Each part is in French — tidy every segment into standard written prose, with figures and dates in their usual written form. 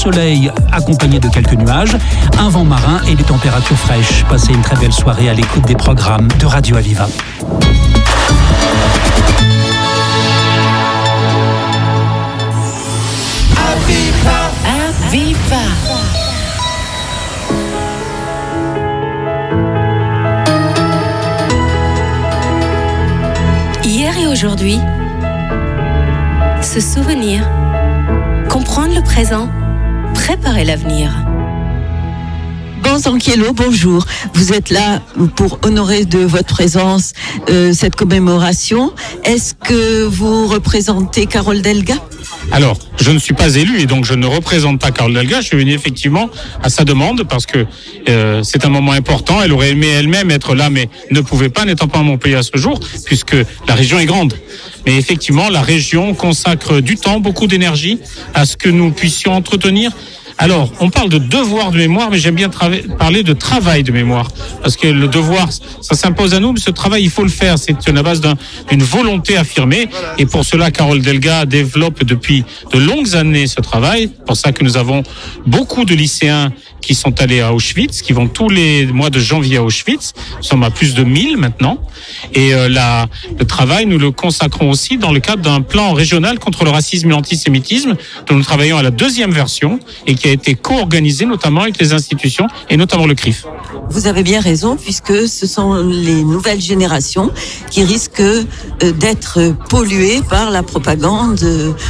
soleil accompagné de quelques nuages, un vent marin et des températures fraîches. Passez une très belle soirée à l'écoute des programmes de Radio Aviva. Aviva. Hier et aujourd'hui, se souvenir, comprendre le présent, préparer l'avenir. Zanchiello, bonjour. Vous êtes là pour honorer de votre présence cette commémoration. Est-ce que vous représentez Carole Delga ? Alors, je ne suis pas élu et donc je ne représente pas Carole Delga. Je suis venu effectivement à sa demande parce que c'est un moment important. Elle aurait aimé elle-même être là, mais ne pouvait pas, n'étant pas à Montpellier à ce jour, puisque la région est grande. Mais effectivement, la région consacre du temps, beaucoup d'énergie à ce que nous puissions entretenir. Alors, on parle de devoir de mémoire, mais j'aime bien parler de travail de mémoire. Parce que le devoir, ça s'impose à nous, mais ce travail, il faut le faire. C'est à la base d'une volonté affirmée. Et pour cela, Carole Delga développe depuis de longues années ce travail. C'est pour ça que nous avons beaucoup de lycéens qui sont allés à Auschwitz, qui vont tous les mois de janvier à Auschwitz. Nous sommes à plus de 1000 maintenant. Et le travail, nous le consacrons aussi dans le cadre d'un plan régional contre le racisme et l'antisémitisme, dont nous travaillons à la 2e version et qui a été co-organisé notamment avec les institutions et notamment le CRIF. Vous avez bien raison, puisque ce sont les nouvelles générations qui risquent d'être polluées par la propagande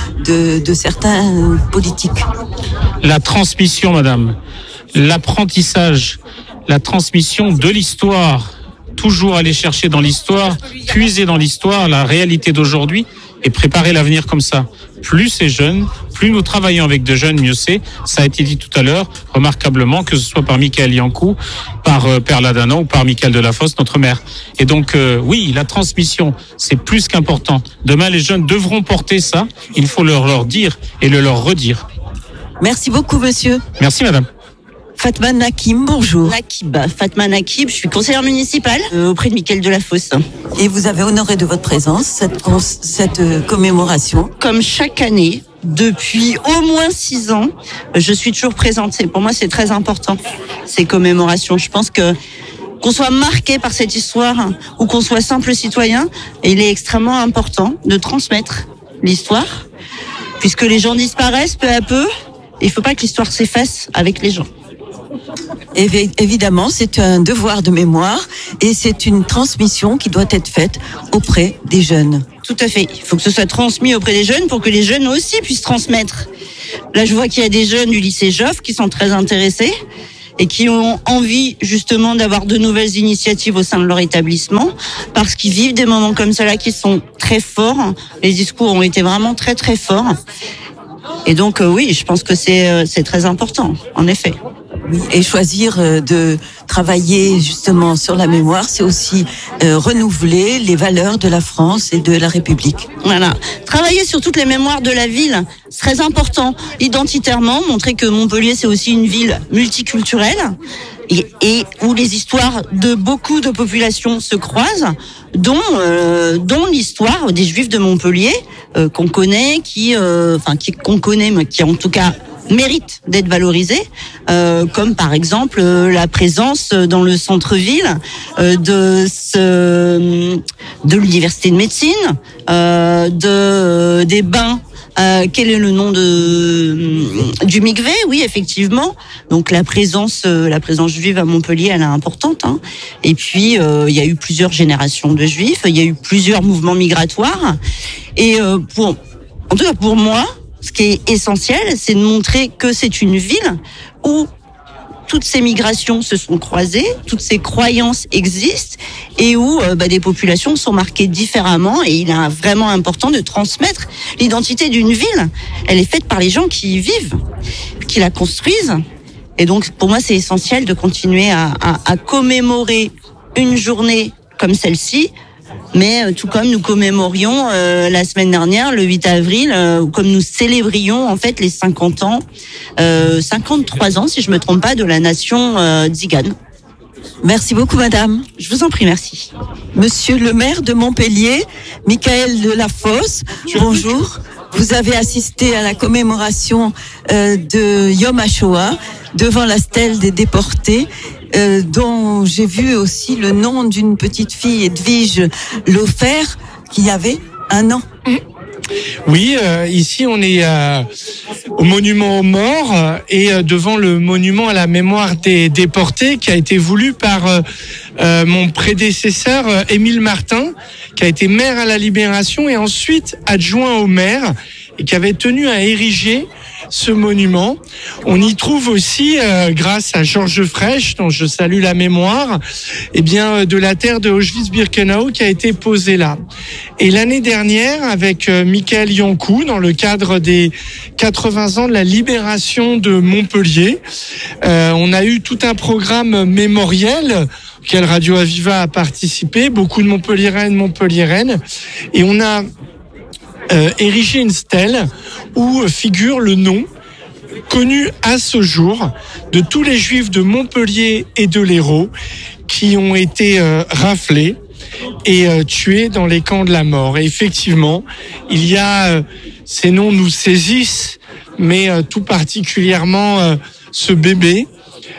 de certains politiques. La transmission, madame, l'apprentissage, la transmission de l'histoire, toujours aller chercher dans l'histoire, puiser dans l'histoire la réalité d'aujourd'hui et préparer l'avenir comme ça. Plus c'est jeune, plus nous travaillons avec de jeunes, mieux c'est. Ça a été dit tout à l'heure, remarquablement, que ce soit par Michael Yankou, par Père Ladana ou par Michael Delafosse, notre maire. Et donc, oui, la transmission, c'est plus qu'important. Demain, les jeunes devront porter ça. Il faut leur dire et le leur redire. Merci beaucoup, monsieur. Merci, madame. Fatma Nakim, bonjour. Fatma Nakib, je suis conseillère municipale auprès de Michael Delafosse. Et vous avez honoré de votre présence cette commémoration. Comme chaque année, depuis au moins 6 ans, je suis toujours présente. Pour moi, c'est très important, ces commémorations. Je pense qu'on soit marqué par cette histoire ou qu'on soit simple citoyen, il est extrêmement important de transmettre l'histoire, puisque les gens disparaissent peu à peu. Il ne faut pas que l'histoire s'efface avec les gens. Évidemment, c'est un devoir de mémoire et c'est une transmission qui doit être faite auprès des jeunes. Tout à fait. Il faut que ce soit transmis auprès des jeunes pour que les jeunes aussi puissent transmettre. Là, je vois qu'il y a des jeunes du lycée Joffre qui sont très intéressés et qui ont envie justement d'avoir de nouvelles initiatives au sein de leur établissement parce qu'ils vivent des moments comme cela qui sont très forts. Les discours ont été vraiment très très forts. Et donc oui, je pense que c'est très important, en effet. Et choisir de travailler justement sur la mémoire, c'est aussi renouveler les valeurs de la France et de la République. Voilà. Travailler sur toutes les mémoires de la ville, c'est très important. Identitairement, montrer que Montpellier, c'est aussi une ville multiculturelle et où les histoires de beaucoup de populations se croisent, dont l'histoire des Juifs de Montpellier qu'on connaît, qu'on connaît, mais qui en tout cas mérite d'être valorisé, comme par exemple la présence dans le centre-ville de l'université de médecine, des bains. Quel est le nom du mikvé? Oui, effectivement. Donc la présence juive à Montpellier, elle est importante. Hein. Et puis il y a eu plusieurs générations de juifs, il y a eu plusieurs mouvements migratoires. Et en tout cas pour moi, ce qui est essentiel, c'est de montrer que c'est une ville où toutes ces migrations se sont croisées, toutes ces croyances existent et où des populations sont marquées différemment. Et il est vraiment important de transmettre l'identité d'une ville. Elle est faite par les gens qui y vivent, qui la construisent. Et donc, pour moi, c'est essentiel de continuer à commémorer une journée comme celle-ci. Mais tout comme nous commémorions la semaine dernière, le 8 avril, comme nous célébrions en fait les 50 ans, 53 ans si je me trompe pas, de la nation tzigane. Merci beaucoup, madame. Je vous en prie, merci. Monsieur le maire de Montpellier, Michael Delafosse, bonjour. vous avez assisté à la commémoration de Yom HaShoah devant la stèle des déportés, dont j'ai vu aussi le nom d'une petite fille, Edwige Lofer, qui avait 1 an. Oui, ici on est au monument aux morts et devant le monument à la mémoire des déportés qui a été voulu par mon prédécesseur Émile Martin, qui a été maire à la Libération et ensuite adjoint au maire et qui avait tenu à ériger ce monument. On y trouve aussi, grâce à Georges Frêche, dont je salue la mémoire, de la terre de Auschwitz-Birkenau qui a été posée là. Et l'année dernière, avec Michael Yankou, dans le cadre des 80 ans de la libération de Montpellier, on a eu tout un programme mémoriel auquel Radio Aviva a participé, beaucoup de Montpelliéraines, et on a érigé une stèle où figure le nom connu à ce jour de tous les Juifs de Montpellier et de l'Hérault qui ont été raflés et tués dans les camps de la mort. Et effectivement, il y a ces noms nous saisissent, mais tout particulièrement ce bébé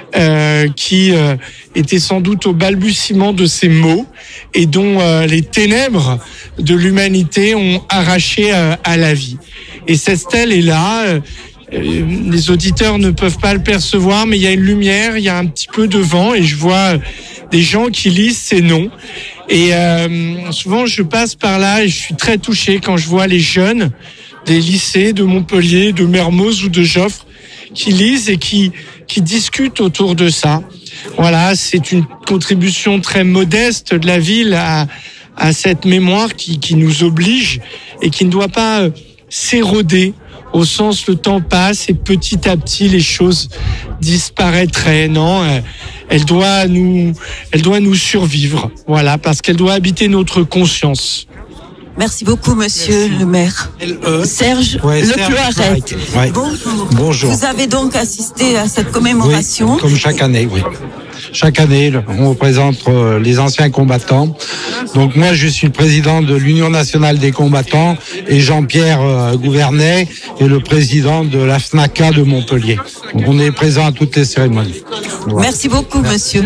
qui était sans doute au balbutiement de ces mots et dont les ténèbres de l'humanité ont arraché à la vie. Et cette stèle est là. Les auditeurs ne peuvent pas le percevoir, mais il y a une lumière, il y a un petit peu de vent et je vois des gens qui lisent ces noms. Et souvent, je passe par là et je suis très touché quand je vois les jeunes des lycées de Montpellier, de Mermoz ou de Joffre qui lisent et qui discutent autour de ça. Voilà, c'est une contribution très modeste de la ville à cette mémoire qui nous oblige et qui ne doit pas s'éroder au sens le temps passe et petit à petit les choses disparaîtraient. Non, elle doit nous survivre. Voilà, parce qu'elle doit habiter notre conscience. Merci beaucoup, monsieur le maire. Serge Lecloiret. Ouais. Bonjour. Vous avez donc assisté à cette commémoration. Oui, comme chaque année, oui. Chaque année, on représente les anciens combattants. Donc moi, je suis le président de l'Union nationale des combattants et Jean-Pierre Gouvernet est le président de la FNACA de Montpellier. Donc on est présent à toutes les cérémonies. Voilà. Merci beaucoup, monsieur.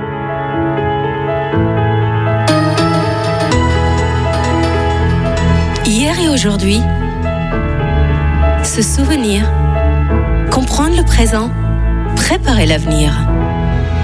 Hier et aujourd'hui, se souvenir, comprendre le présent, préparer l'avenir.